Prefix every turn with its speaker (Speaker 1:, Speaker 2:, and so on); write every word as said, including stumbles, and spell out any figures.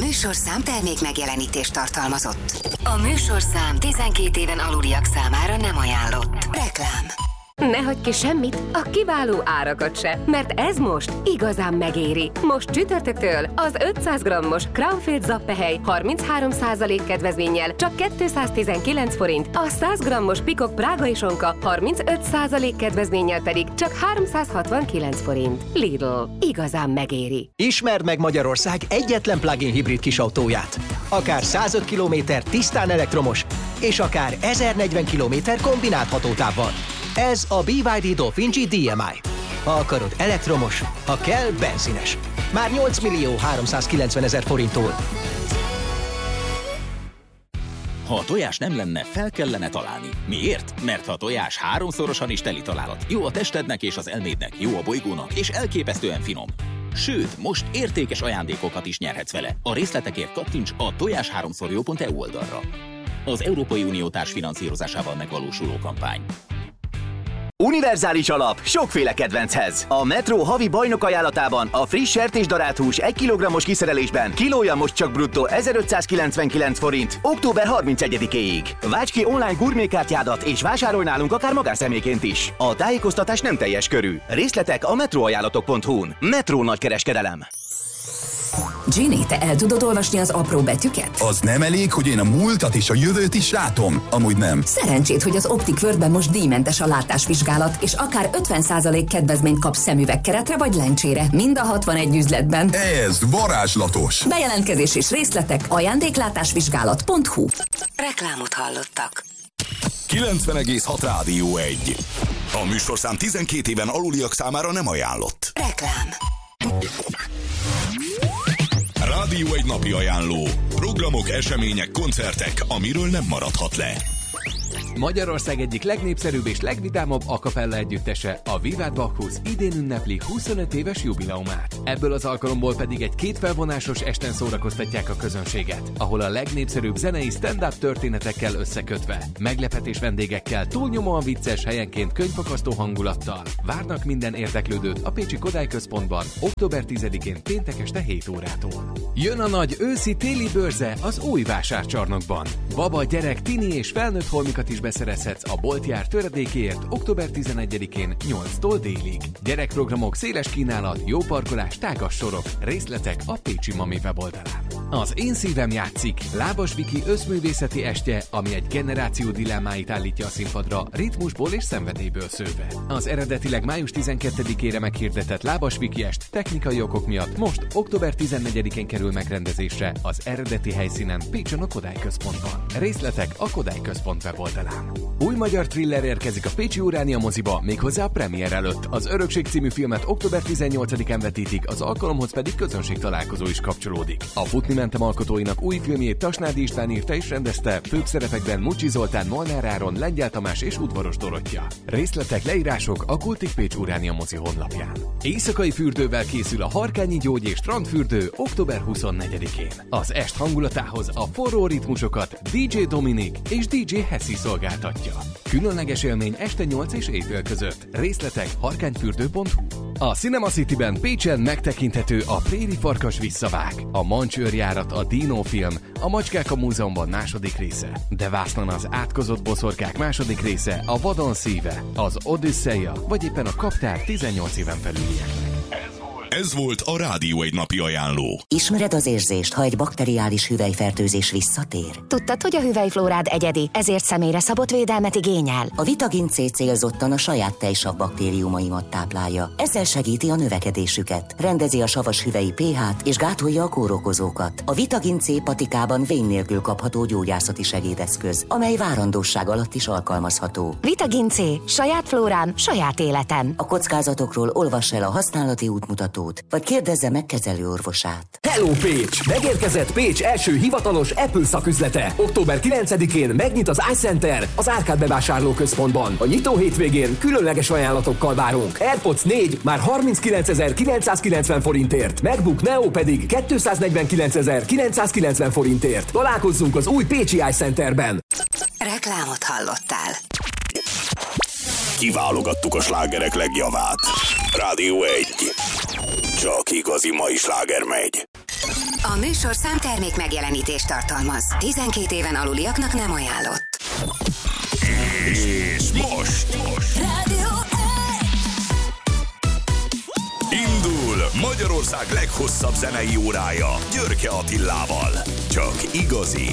Speaker 1: műsorszám termék megjelenítést tartalmazott. A műsorszám tizenkét éven aluliak számára nem ajánlott. Reklám.
Speaker 2: Ne hagyj ki semmit, a kiváló árakat se, mert ez most igazán megéri. Most csütörtöktől az ötszáz grammos Crownfield zappehely harminchárom százalék kedvezménnyel csak kétszáztizenkilenc forint, a száz grammos Pikok prágai sonka harmincöt százalék kedvezménnyel pedig csak háromszázhatvankilenc forint. Lidl, igazán megéri.
Speaker 3: Ismerd meg Magyarország egyetlen plug-in hibrid kisautóját. Akár százöt kilométer tisztán elektromos, és akár ezernegyven kilométer kombinált hatótávval. Ez a bé vé dé Dolphin G dé em i. Ha akarod elektromos, ha kell benzines. Már nyolc millió háromszázkilencvenezer forinttól.
Speaker 4: Ha a tojás nem lenne, fel kellene találni. Miért? Mert ha a tojás háromszorosan is teli találat. Jó a testednek és az elmédnek, jó a bolygónak, és elképesztően finom. Sőt, most értékes ajándékokat is nyerhetsz vele. A részletekért kattints a tojás háromszor jó pont e u oldalra. Az Európai Unió társfinanszírozásával megvalósuló kampány.
Speaker 5: Univerzális alap sokféle kedvenchez. A Metro havi bajnok ajánlatában a friss sertésdarált hús egy kilogrammos kiszerelésben kilója most csak bruttó ezerötszázkilencvenkilenc forint október harmincegyedikéig. Válts ki online gurmékártyádat és vásárolj nálunk akár magánszemélyként is. A tájékoztatás nem teljes körű. Részletek a metroajánlatok pont hu-n. Metro nagykereskedelem.
Speaker 6: Ginny, te el tudod olvasni az apró betűket?
Speaker 7: Az nem elég, hogy én a múltat és a jövőt is látom? Amúgy nem.
Speaker 6: Szerencsét, hogy az Optik Worldben most díjmentes a látásvizsgálat, és akár ötven százalék kedvezményt kapsz szemüvegkeretre vagy lencsére, mind a hatvanegy üzletben.
Speaker 7: Ez varázslatos!
Speaker 6: Bejelentkezés és részletek ajándéklátásvizsgálat pont hu.
Speaker 1: Reklámot hallottak.
Speaker 7: kilencven egész hat Rádió egy. A műsorszám tizenkét éven aluliak számára nem ajánlott.
Speaker 1: Reklám.
Speaker 7: Rádió egy napi ajánló. Programok, események, koncertek, amiről nem maradhat le.
Speaker 8: Magyarország egyik legnépszerűbb és legvidámabb a cappella együttese, a Vivat Bacchus idén ünnepli huszonöt éves jubileumát. Ebből az alkalomból pedig egy kétfelvonásos esten szórakoztatják a közönséget, ahol a legnépszerűbb zenei stand-up történetekkel összekötve, meglepetés vendégekkel, túlnyomóan vicces, helyenként könyvfakasztó hangulattal várnak minden érdeklődőt a Pécsi Kodály Központban október tizedikén péntek este hét órától. Jön a nagy őszi-téli bőrze az új vásárcsarnokban. Baba, gyerek, tini és felnőtt holmikat is beszerezhetsz a boltjár töredékéért október tizenegyedikén nyolctól délig. Gyerekprogramok, széles kínálat, jó parkolás, tágas sorok. Részletek a Pécsi Mami weboldalán. Az Én szívem játszik. Lábas Viki összművészeti estje, ami egy generáció dilemmáit állítja a színpadra, ritmusból és szenvedélyből szőve. Az eredetileg május tizenkettedikére meghirdetett Lábas Viki est technikai okok miatt most október tizennegyedikén kerül megrendezésre az eredeti helyszínen Pécsen a Kodály Központban. Részletek a Kodály Központ weboldalán. Új magyar thriller érkezik a Pécsi Uránia moziba, méghozzá a premier előtt. Az Örökség című filmet október tizennyolcadikán vetítik, az alkalomhoz pedig közönség találkozó is kapcsolódik. A Futni mentem alkotóinak új filmjét Tasnádi István írta és rendezte, főbb szerepekben Mucsi Zoltán, Molnár Áron, Lengyel Tamás és Udvaros Dorottya. Részletek, leírások a Kultik Pécs Uránia mozi honlapján. Éjszakai fürdővel készül a Harkányi Gyógy és Strandfürdő október huszonnegyedikén. Az est hangulatához a forró ritmusokat dé dzsé Dominik és dé dzsé Hessi szolgáltatja. Különleges élmény este nyolc és éjfél között. Részletek harkányfürdő pont hu. A Cinema Cityben Pécsen megtekinthető a Préri Farkas visszavág, a Mancsőrjárat a Dino film, a Macskák a Múzeumban második része, De Vásznon az átkozott boszorkák második része, a Vadon szíve, az Odüsszeia, vagy éppen a Kaptár tizennyolc éven felülieknek.
Speaker 7: Ez volt a Rádió egy napi ajánló.
Speaker 9: Ismered az érzést, ha egy bakteriális hüvelyfertőzés visszatér?
Speaker 10: Tudtad, hogy a hüvelyflórád egyedi, ezért személyre szabott védelmet igényel?
Speaker 9: A Vitagin C célzottan a saját tejsav baktériumaimat táplálja. Ezzel segíti a növekedésüket, rendezi a savas hüvelyi pH-t és gátolja a kórokozókat. A Vitagin C patikában vén nélkül kapható gyógyászati segédeszköz, amely várandóság alatt is alkalmazható.
Speaker 10: Vitagin C. Saját flórám, saját életem.
Speaker 9: A kockázatokról olvass el a használati útmutatót, vagy kérdezze meg kezelőorvosát.
Speaker 11: Hello Pécs! Megérkezett Pécs első hivatalos Apple szaküzlete. október kilencedikén megnyit az iCenter az Árkád bevásárlóközpontban. A nyitó hétvégén különleges ajánlatokkal várunk. AirPods négy már harminckilencezer-kilencszázkilencven forintért, MacBook Neo pedig kétszáznegyvenkilencezer-kilencszázkilencven forintért. Találkozzunk az új pécsi iCenterben.
Speaker 1: Reklámot hallottál.
Speaker 7: Kiválogattuk a slágerek legjavát. Rádió egy. Csak igazi mai sláger megy.
Speaker 1: A műsorszám termék megjelenítést tartalmaz. tizenkét éven aluliaknak nem ajánlott.
Speaker 7: És most, most.
Speaker 1: Rádió
Speaker 7: Indul Magyarország leghosszabb zenei órája Györke Attilával. Csak igazi